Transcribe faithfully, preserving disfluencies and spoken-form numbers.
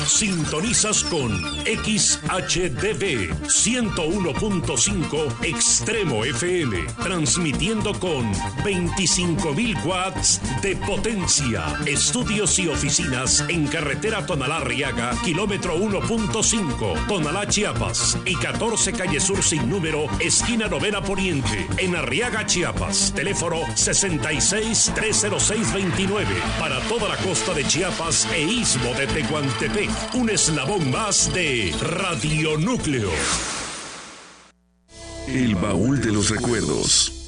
Sintonizas con X H D V ciento uno punto cinco Extremo F M, transmitiendo con veinticinco mil watts de potencia. Estudios y oficinas en carretera Tonalá-Arriaga, kilómetro uno punto cinco, Tonalá, Chiapas, y catorce calle Sur sin número, esquina Novena Poniente, en Arriaga, Chiapas. Teléfono sesenta y seis, trescientos seis, veintinueve. Para toda la costa de Chiapas e istmo de Tehuantepec, un eslabón más de Radio Núcleo. El baúl de los recuerdos.